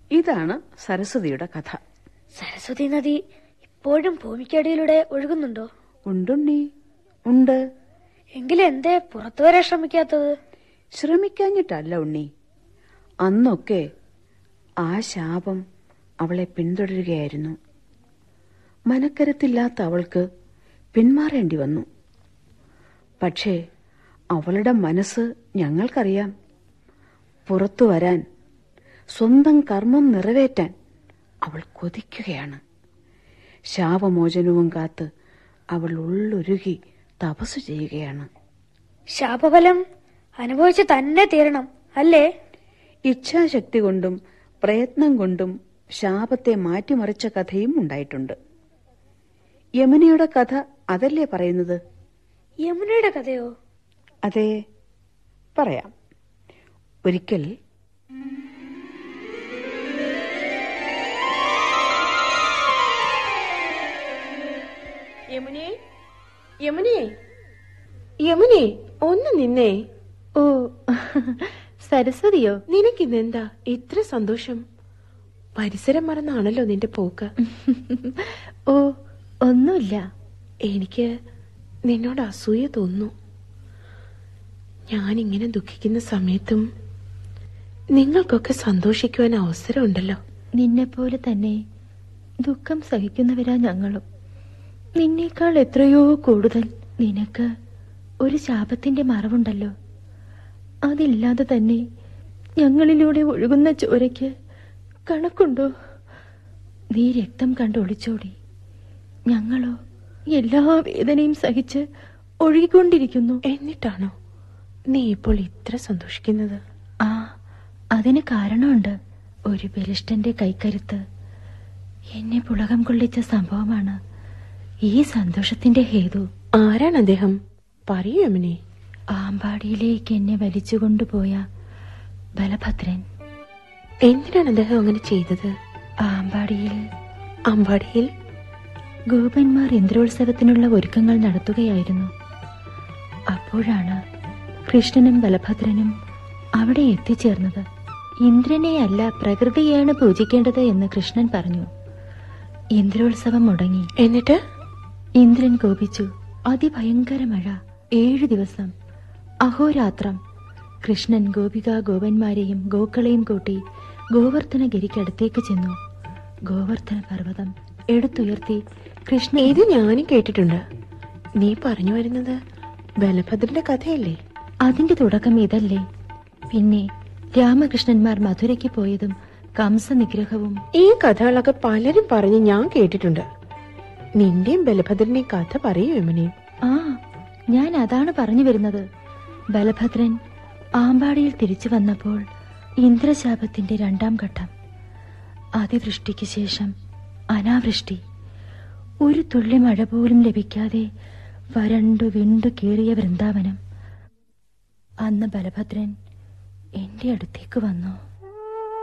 ഇതാണ് സരസ്വതിയുടെ കഥ. സരസ്വതി നദി ഇപ്പോഴും ഭൂമിക്കടിയിലൂടെ ഒഴുകുന്നുണ്ടോ? ഉണ്ടുണ്ണി, ഉണ്ട്. എങ്കിലെന്തേ പുറത്തു വരാൻ ശ്രമിക്കാത്തത്? ശ്രമിക്കാഞ്ഞിട്ടല്ല ഉണ്ണി, അന്നൊക്കെ ആ ശാപം അവളെ പിന്തുടരുകയായിരുന്നു. മനക്കരുത്തില്ലാത്ത അവൾക്ക് പിന്മാറേണ്ടി വന്നു. പക്ഷേ അവളുടെ മനസ്സ് ഞങ്ങൾക്കറിയാം. പുറത്തു വരാൻ, സ്വന്തം കർമ്മം നിറവേറ്റാൻ അവൾ കൊതിക്കുകയാണ്. ശാപമോചനവും കാത്ത് അവൾ ഉള്ളൊരുകി തപസ് ചെയ്യുകയാണ്. ശാപഫലം അനുഭവിച്ച് തന്നെ തീരണം അല്ലേ? ഇച്ഛാശക്തി കൊണ്ടും പ്രയത്നം കൊണ്ടും ശാപത്തെ മാറ്റിമറിച്ച കഥയും ഉണ്ടായിട്ടുണ്ട്. യമുനയുടെ കഥ അതല്ലേ പറയുന്നത്? യമുനയുടെ കഥയോ? അതെ, പറയാം. ഒരിക്കൽ യമുനേ, യമുനേ, യമുനേ, ഒന്ന് നിന്നേ. ഓ, സരസ്വതിയോ? നിനക്കിന്നെന്താ ഇത്ര സന്തോഷം? പരിസരം മറന്നാണല്ലോ നിന്റെ പോക്ക്. ഓ, ഒന്നുമില്ല. എനിക്ക് നിന്നോട് അസൂയ തോന്നുന്നു. ഞാനിങ്ങനെ ദുഃഖിക്കുന്ന സമയത്തും നിങ്ങൾക്കൊക്കെ സന്തോഷിക്കുവാൻ അവസരമുണ്ടല്ലോ. നിന്നെപ്പോലെ തന്നെ ദുഃഖം സഹിക്കുന്നവരാ ഞങ്ങളും. നിന്നേക്കാൾ എത്രയോ കൂടുതൽ നിനക്ക് ഒരു ശാപത്തിന്റെ മറവുണ്ടല്ലോ. അതില്ലാതെ തന്നെ ഞങ്ങളിലൂടെ ഒഴുകുന്ന ചോരയ്ക്ക് കണക്കുണ്ടോ? നീ രക്തം കണ്ട് ഒളിച്ചോടി. ഞങ്ങളോ എല്ലാ വേദനയും സഹിച്ച് ഒഴുകിക്കൊണ്ടിരിക്കുന്നു. എന്നിട്ടാണോ നീ ഇപ്പോൾ ഇത്ര സന്തോഷിക്കുന്നത്? ആ, അതിന് കാരണമുണ്ട്. ഒരു ബലിഷ്ഠന്റെ കൈക്കരുത്ത് എന്നെ പുളകം കൊള്ളിച്ച സംഭവമാണ് ഈ സന്തോഷത്തിന്റെ ഹേതു. ആരാണ് അദ്ദേഹം? പറയൂ യമുനേ. ആമ്പാടിയിലേക്ക് എന്നെ വലിച്ചുകൊണ്ടുപോയ ബലഭദ്രൻ. എന്തിനാണ് അദ്ദേഹം അങ്ങനെ ചെയ്തത്? അമ്പാടിയിൽ ഗോപന്മാർ ഇന്ദ്രോത്സവത്തിനുള്ള ഒരുക്കങ്ങൾ നടത്തുകയായിരുന്നു. അപ്പോഴാണ് കൃഷ്ണനും ബലഭദ്രനും അവിടെ എത്തിച്ചേർന്നത്. ഇന്ദ്രനെയല്ല പ്രകൃതിയെയാണ് പൂജിക്കേണ്ടത് എന്ന് കൃഷ്ണൻ പറഞ്ഞു. ഇന്ദ്രോത്സവം മുടങ്ങി. എന്നിട്ട് ഇന്ദ്രൻ കോപിച്ചു. അതിഭയങ്കര മഴ, 7 ദിവസം അഹോരാത്രം. കൃഷ്ണൻ ഗോപിക ഗോപന്മാരെയും ഗോക്കളെയും കൂട്ടി ഗോവർദ്ധനഗിരിക്കടുത്തേക്ക് ചെന്നു. ഗോവർദ്ധന പർവ്വതം എടുത്തുയർത്തി കൃഷ്ണൻ. ഇത് ഞാനും കേട്ടിട്ടുണ്ട്. നീ പറഞ്ഞു വരുന്നത് ബലഭദ്രന്റെ കഥയല്ലേ? അതിന്റെ തുടക്കം ഇതല്ലേ? പിന്നെ രാമകൃഷ്ണന്മാർ മധുരയ്ക്ക് പോയതും കംസനിഗ്രഹവും. ഈ കഥകളൊക്കെ പലരും പറഞ്ഞ് ഞാൻ കേട്ടിട്ടുണ്ട്. നിന്റെയും ബലഭദ്രന്റെയും കഥ പറയൂ യമുനേ. ആ, ഞാൻ അതാണ് പറഞ്ഞു വരുന്നത്. ബലഭദ്രൻ ആമ്പാടിയിൽ തിരിച്ചു വന്നപ്പോൾ ഇന്ദ്രശാപത്തിന്റെ 2ാം ഘട്ടം. അതിവൃഷ്ടിക്ക് ശേഷം അനാവൃഷ്ടി. ഒരു തുള്ളി മഴ പോലും ലഭിക്കാതെ വരണ്ടു വിണ്ടു കീറിയ വൃന്ദാവനം. അന്ന് ബലഭദ്രൻ എന്റെ അടുത്തേക്ക് വന്നു.